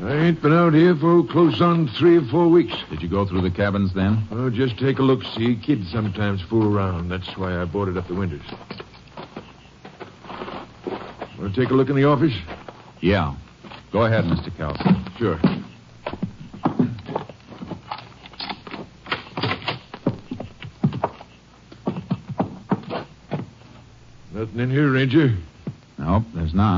I ain't been out here for close on 3 or 4 weeks. Did you go through the cabins then? Oh, just take a look. See, kids sometimes fool around. That's why I boarded up the windows. Want to take a look in the office? Yeah. Go ahead, Mr. Kelson. Sure. Nothing in here, Ranger. Nope, there's not.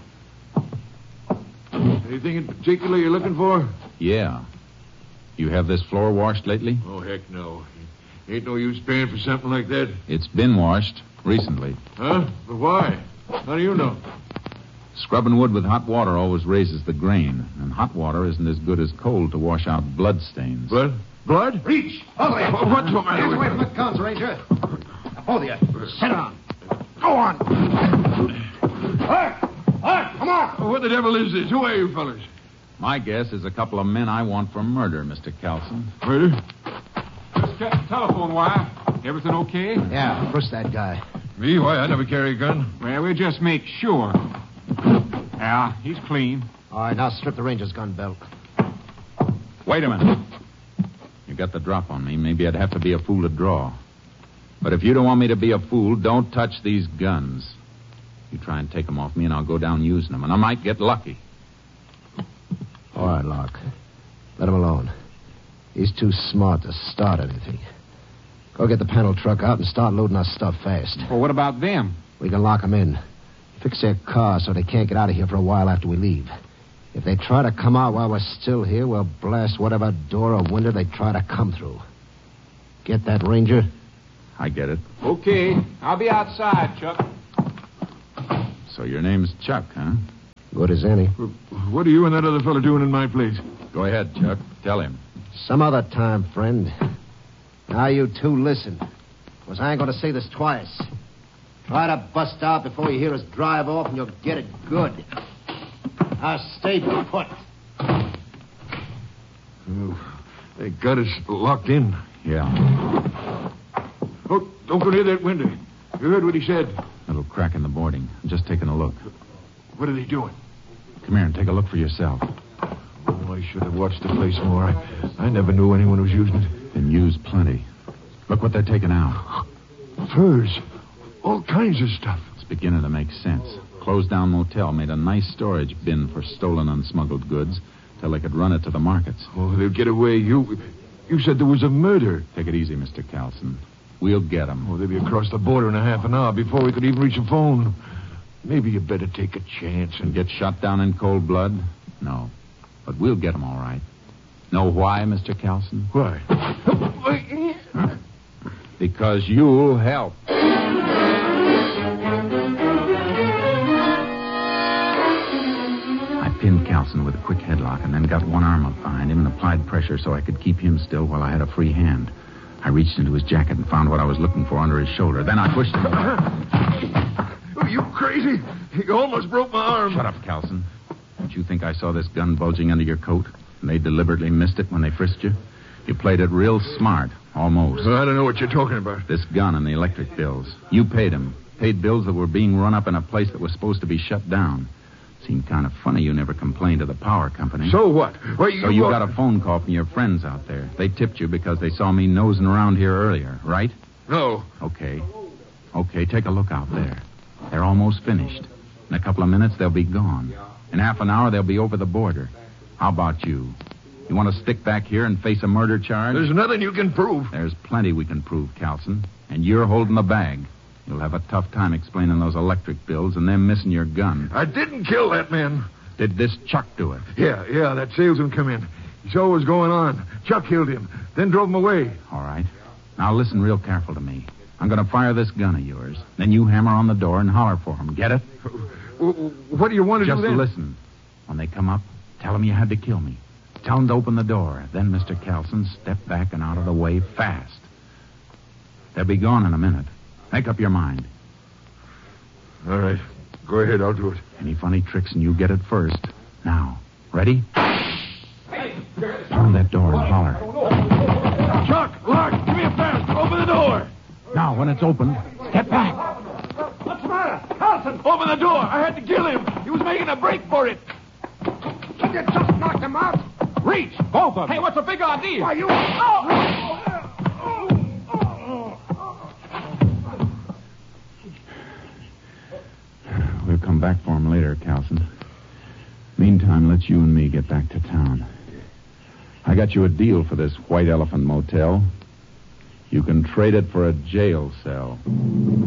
Anything in particular you're looking for? Yeah. You have this floor washed lately? Oh, heck no. Ain't no use paying for something like that. It's been washed recently. Huh? But why? How do you know? Scrubbing wood with hot water always raises the grain, and hot water isn't as good as cold to wash out blood stains. Blood? Blood? Reach! Over there! What's the matter Hands with away you? from the guns, Ranger. Both of you. Sit down. Go on. Hark! Hark! Come on! What the devil is this? Who are you fellas? My guess is a couple of men I want for murder, Mr. Kelson. Murder? Just cut the telephone wire. Everything okay? Yeah, push that guy. Me? Why, I never carry a gun. Well, we'll just make sure. Yeah, he's clean. All right, now strip the Ranger's gun belt. Wait a minute. You got the drop on me. Maybe I'd have to be a fool to draw. But if you don't want me to be a fool, don't touch these guns. You try and take them off me, and I'll go down using them, and I might get lucky. All right, Locke. Let him alone. He's too smart to start anything. Go get the panel truck out and start loading our stuff fast. Well, what about them? We can lock them in. Fix their car so they can't get out of here for a while after we leave. If they try to come out while we're still here, we'll blast whatever door or window they try to come through. Get that, Ranger? I get it. Okay. I'll be outside, Chuck. So your name's Chuck, huh? Good as any. What are you and that other fella doing in my place? Go ahead, Chuck. Tell him. Some other time, friend. Now you two listen. Because I ain't going to say this twice. Try to bust out before you hear us drive off, and you'll get it good. Now stay put. Oh, they got us locked in. Yeah. Oh, don't go near that window. You heard what he said. Little crack in the boarding. I'm just taking a look. What are they doing? Come here and take a look for yourself. Oh, I should have watched the place more. I never knew anyone was using it. Been used plenty. Look what they're taking out. Furs. All kinds of stuff. It's beginning to make sense. Closed down motel made a nice storage bin for stolen and smuggled goods till they could run it to the markets. Oh, they'll get away. You said there was a murder. Take it easy, Mr. Calson. We'll get them. Oh, they'll be across the border in a half an hour before we could even reach a phone. Maybe you better take a chance And get shot down in cold blood? No. But we'll get them all right. Know why, Mr. Calson? Why? Because you'll help. I pinned Calson with a quick headlock and then got one arm up behind him and applied pressure so I could keep him still while I had a free hand. I reached into his jacket and found what I was looking for under his shoulder. Then I pushed him. Oh, you crazy? You almost broke my arm. Shut up, Calson. Don't you think I saw this gun bulging under your coat? And they deliberately missed it when they frisked you? You played it real smart, almost. Well, I don't know what you're talking about. This gun and the electric bills. You paid them. Paid bills that were being run up in a place that was supposed to be shut down. Seemed kind of funny you never complained to the power company. So what? Well, So you got a phone call from your friends out there. They tipped you because they saw me nosing around here earlier, right? No. Okay. Okay, take a look out there. They're almost finished. In a couple of minutes, they'll be gone. In half an hour, they'll be over the border. How about you? You want to stick back here and face a murder charge? There's nothing you can prove. There's plenty we can prove, Calson. And you're holding the bag. You'll have a tough time explaining those electric bills and them missing your gun. I didn't kill that man. Did this Chuck do it? Yeah, that salesman come in. He saw what was going on. Chuck killed him, then drove him away. All right. Now listen real careful to me. I'm going to fire this gun of yours. Then you hammer on the door and holler for them. Get it? What do you want to Just do then? listen. When they come up, tell them you had to kill me. Tell them to open the door. Then, Mr. Calson, step back and out of the way fast. They'll be gone in a minute. Make up your mind. All right. Go ahead, I'll do it. Any funny tricks and you get it first. Now, ready? Pound that door and holler. Chuck, Lark, give me a fast. Open the door. Now, when it's open, step back. What's the matter? Carlson, open the door. I had to kill him. He was making a break for it. You just knocked him out. Reach, both of them. Hey, what's the big idea? Why, you... We'll come back for him later, Carlson. Meantime, let's you and me get back to town. I got you a deal for this White Elephant Motel. You can trade it for a jail cell.